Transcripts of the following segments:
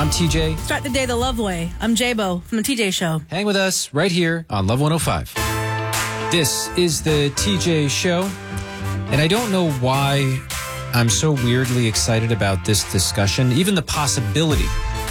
I'm TJ. Start the day the love way. I'm J-Bo from the TJ Show. Hang with us right here on Love 105. This is the TJ Show, and I don't know why I'm so weirdly excited about this discussion, even the possibility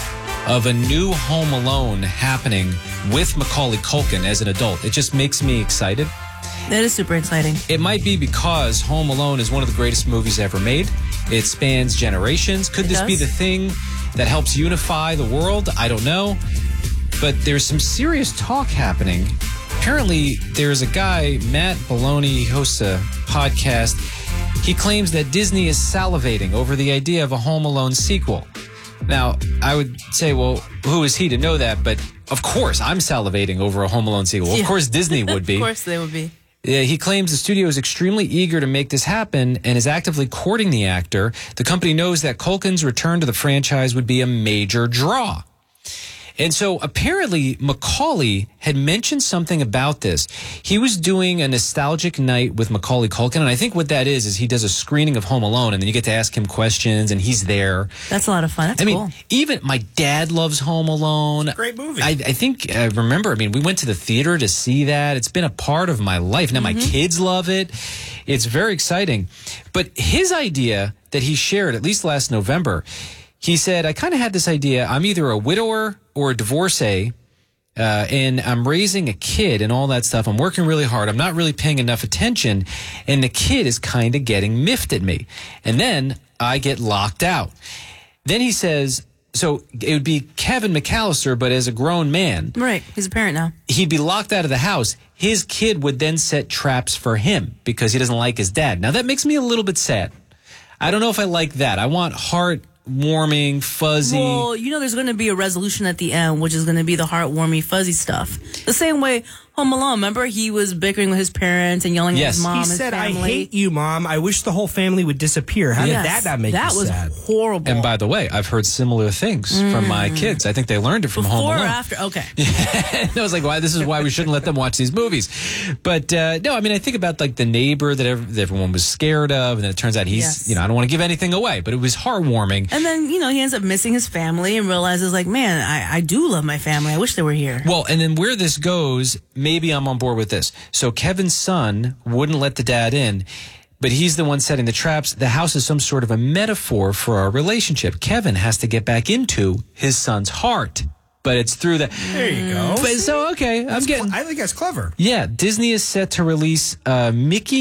of a new Home Alone happening with Macaulay Culkin as an adult. It just makes me excited. That is super exciting. It might be because Home Alone is one of the greatest movies ever made. It spans generations. Could this be the thing that helps unify the world? I don't know. But there's some serious talk happening. Apparently, there's a guy, Matt Belloni, he hosts a podcast. He claims that Disney is salivating over the idea of a Home Alone sequel. Now, I would say, well, who is he to know that? But of course, I'm salivating over a Home Alone sequel. Yeah. Of course, Disney would be. Of course they would be. He claims the studio is extremely eager to make this happen and is actively courting the actor. The company knows that Culkin's return to the franchise would be a major draw. And so apparently Macaulay had mentioned something about this. He was doing a nostalgic night with Macaulay Culkin, and I think what that is he does a screening of Home Alone, and then you get to ask him questions, and he's there. That's a lot of fun. That's cool. I mean, even my dad loves Home Alone. Great movie. I think I remember, we went to the theater to see that. It's been a part of my life. Now my kids love it. It's very exciting. But his idea that he shared, at least last November, he said, I kind of had this idea. I'm either a widower or a divorcee, and I'm raising a kid and all that stuff. I'm working really hard. I'm not really paying enough attention, and the kid is kind of getting miffed at me. And then I get locked out. Then he says, so it would be Kevin McAllister, but as a grown man. Right. He's a parent now. He'd be locked out of the house. His kid would then set traps for him because he doesn't like his dad. Now, that makes me a little bit sad. I don't know if I like that. I want heartwarming, fuzzy. Well, there's going to be a resolution at the end, which is going to be the heartwarming, fuzzy stuff. The same way Home Alone, remember? He was bickering with his parents and yelling at his mom and he said, family. I hate you, Mom. I wish the whole family would disappear. How did that not make you sad? That was horrible. And by the way, I've heard similar things from my kids. I think they learned it from Home Alone. Before or after? Okay. I was like, this is why we shouldn't let them watch these movies. But no, I think about like the neighbor that everyone was scared of, and then it turns out he's, I don't want to give anything away, but it was heartwarming. And then, he ends up missing his family and realizes like, man, I do love my family. I wish they were here. Well, and then where this goes, maybe I'm on board with this. So Kevin's son wouldn't let the dad in, but he's the one setting the traps. The house is some sort of a metaphor for our relationship. Kevin has to get back into his son's heart, but it's through the... There you go. But, so, okay, I think that's clever. Yeah, Disney is set to release Mickey